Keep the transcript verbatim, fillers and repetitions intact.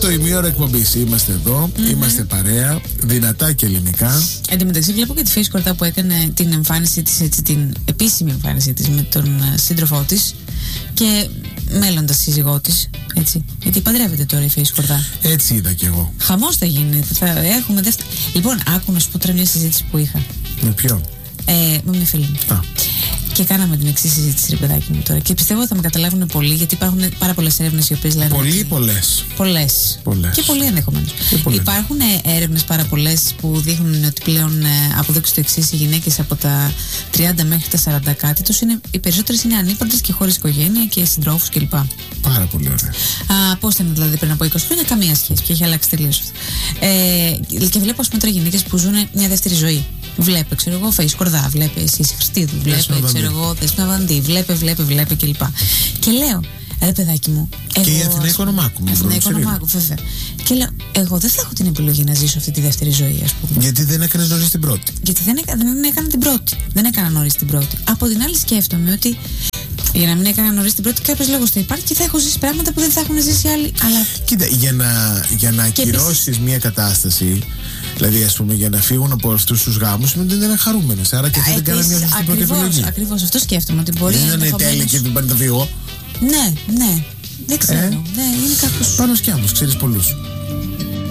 Τρίτο ημίωρο εκπομπής. Είμαστε εδώ, mm-hmm. είμαστε παρέα, δυνατά και ελληνικά. Εν τω μεταξύ, βλέπω και τη Face Κορδά που έκανε την εμφάνισή της, έτσι, την επίσημη εμφάνισή της με τον σύντροφό της και μέλλοντα σύζυγό της. Έτσι. Γιατί παντρεύεται τώρα η Face Κορδά. Έτσι είδα κι εγώ. Χαμός θα γίνει. Θα έχουμε δεύτερη. Λοιπόν, άκου να σου πω τώρα μια συζήτηση που είχα. Με ποιον? Ε, με μια φίλη μου. Α. Και κάναμε την εξή συζήτηση, ρε παιδάκι μου τώρα. Και πιστεύω ότι θα με καταλάβουν πολλοί, γιατί υπάρχουν πάρα πολλές έρευνες οι οποίες λένε. Πολλοί ή πολλές? Πολλές. Πολλές. Και πολλοί ενδεχομένως. Υπάρχουν έρευνες πάρα πολλές που δείχνουν ότι πλέον, από εδώ και στο εξής, οι γυναίκες από τα τριάντα μέχρι τα σαράντα κάτι τους είναι, οι περισσότερες είναι ανήπαντρες και χωρίς οικογένεια και συντρόφους κλπ. Πάρα πολύ ωραία. Πώς ήταν δηλαδή πριν από είκοσι χρόνια? Καμία σχέση και έχει αλλάξει τελείως αυτό. Ε, και βλέπω, ας πούμε, τώρα γυναίκες που ζουν μια δεύτερη ζωή. Βλέπε, ξέρω εγώ, Face Κορδά, βλέπε εσύ Χριστίδου, βλέπε, ξέρω εγώ, Δέσποινα Βανδύ, βλέπε, βλέπε, βλέπε κλπ. Και λέω, ρε παιδάκι μου. Εγώ, και η Αθηνά Οικονομάκου. Αθηνά Οικονομάκου, βέβαια. Και λέω, εγώ δεν θα έχω την επιλογή να ζήσω αυτή τη δεύτερη ζωή, ας πούμε. Γιατί δεν έκανε νωρίς την πρώτη. Γιατί δεν, έκα, δεν έκανα την πρώτη. Δεν έκανα νωρίς την πρώτη. Από την άλλη, σκέφτομαι ότι για να μην έκανα νωρίς την πρώτη, κάποιος λόγος θα υπάρχει και θα έχω ζήσει πράγματα που δεν θα έχουν ζήσει άλλοι. Αλλά... Κοίτα, για να, για να ακυρώσεις επίσης... μια κατάσταση. Δηλαδή, ας πούμε, για να φύγουν από αυτούς τους γάμους, δεν είναι χαρούμενος. Άρα και αυτοί δεν κάνουν μια σωστή πρώτη επιλογή. Ακριβώς, αυτό σκέφτομαι. Ότι μπορεί δεν να είναι τέλεια και δεν πάνε τα φύγω. Ναι, ναι. Δεν ξέρω. Ε? Ναι, είναι κάπως. Πάνω σκιάμος, ξέρεις πολλούς.